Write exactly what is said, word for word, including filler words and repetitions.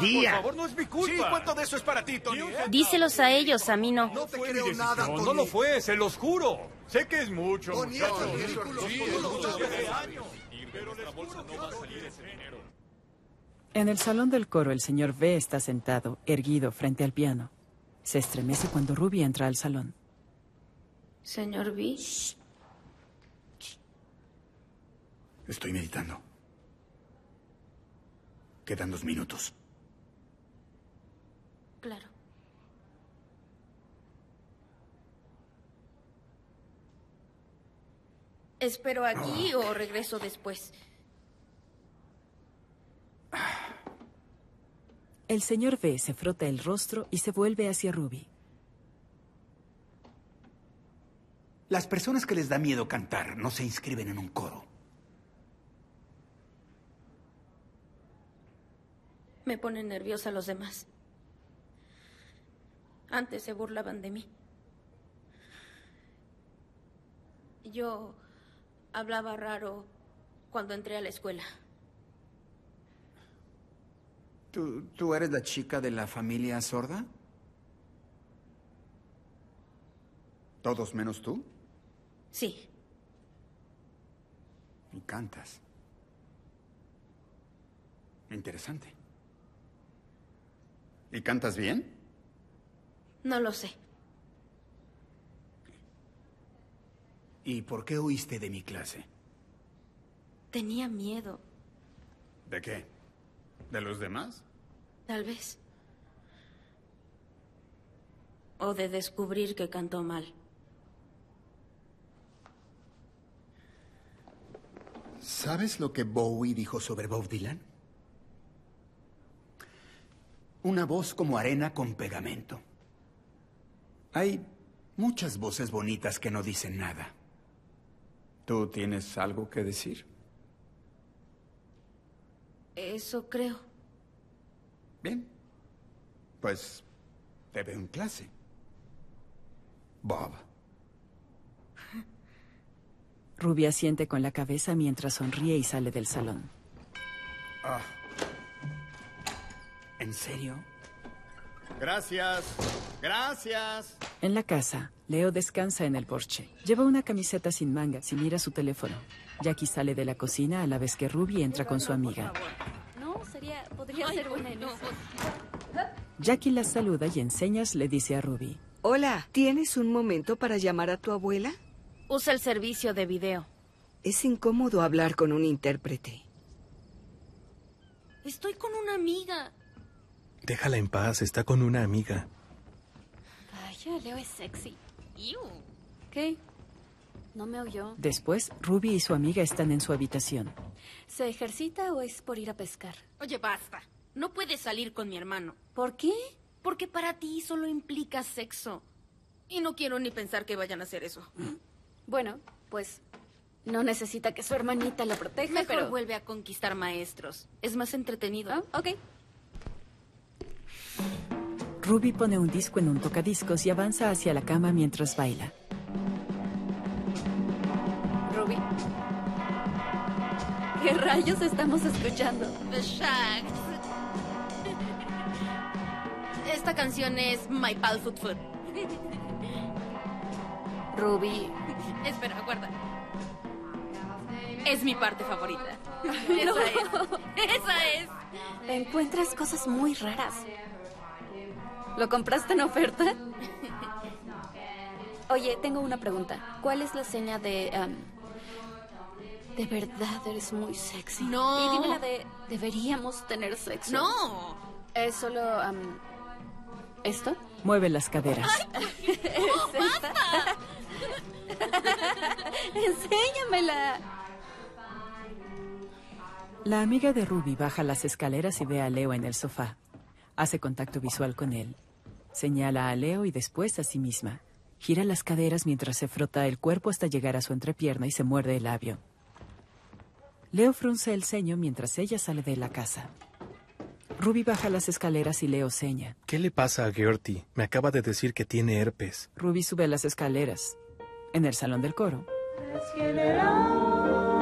día. Por favor, no es mi culpa. Sí, ¿cuánto de eso es para ti, Tony? ¿eh? Díselos a ellos, a mí no. No te Fue creo mi decisión, nada, Tony. no lo fue, se los juro. Sé que es mucho, Tony, muchachos. esto es ridículo. Sí, Todos es lo mucho saben. de años. Pero les juro que no va a salir ese dinero. En el salón del coro, el señor V está sentado, erguido, frente al piano. Se estremece cuando Ruby entra al salón. Señor V. Estoy meditando. Quedan dos minutos. Claro. ¿Espero aquí o regreso después? El señor V se frota el rostro y se vuelve hacia Ruby. Las personas que les da miedo cantar no se inscriben en un coro. Me ponen nerviosa los demás. Antes se burlaban de mí. Yo hablaba raro cuando entré a la escuela. ¿Tú, tú eres la chica de la familia sorda? ¿Todos menos tú? Sí. Y cantas. Interesante. ¿Y cantas bien? No lo sé. ¿Y por qué huiste de mi clase? Tenía miedo, ¿De qué? ¿De los demás? tal vez. O de descubrir que cantó mal. ¿Sabes lo que Bowie dijo sobre Bob Dylan? Una voz como arena con pegamento. Hay muchas voces bonitas que no dicen nada. ¿Tú tienes algo que decir? Eso creo. Bien. Pues te veo en clase. Bob. Ruby asiente con la cabeza mientras sonríe y sale del salón. Ah. ¿En serio? Gracias. Gracias. En la casa, Leo descansa en el porche. Lleva una camiseta sin mangas y mira su teléfono. Jackie sale de la cocina a la vez que Ruby entra con su amiga. No, sería... Podría ser buena en eso. Jackie la saluda y en señas le dice a Ruby. Hola, ¿tienes un momento para llamar a tu abuela? Usa el servicio de video. Es incómodo hablar con un intérprete. Estoy con una amiga. Déjala en paz, está con una amiga. Vaya, Leo es sexy. Ew. ¿Qué? No me oyó. Después, Ruby y su amiga están en su habitación. ¿Se ejercita o es por ir a pescar? Oye, basta. No puedes salir con mi hermano. ¿Por qué? Porque para ti solo implica sexo. Y no quiero ni pensar que vayan a hacer eso. Bueno, pues no necesita que su hermanita lo proteja, Mejor pero... vuelve a conquistar maestros. Es más entretenido. Ah, ok. Ruby pone un disco en un tocadiscos y avanza hacia la cama mientras baila. Ruby. ¿Qué rayos estamos escuchando? The Shags. Esta canción es My Pal Foot Foot. Ruby. Espera, aguarda. Es mi parte favorita. Esa es. Esa es. Encuentras cosas muy raras. ¿Lo compraste en oferta? Oye, tengo una pregunta. ¿Cuál es la seña de... Um, de verdad eres muy sexy? No. Y dime la de... Deberíamos tener sexo. No. Es solo... Um, ¿esto? Mueve las caderas. ¿Es esta? Enséñamela. La amiga de Ruby baja las escaleras y ve a Leo en el sofá. Hace contacto visual con él. Señala a Leo y después a sí misma. Gira las caderas mientras se frota el cuerpo hasta llegar a su entrepierna y se muerde el labio. Leo frunce el ceño mientras ella sale de la casa. Ruby baja las escaleras y Leo seña. ¿Qué le pasa a Gertie? Me acaba de decir que tiene herpes. Ruby sube las escaleras. En el salón del coro. Let's get it on.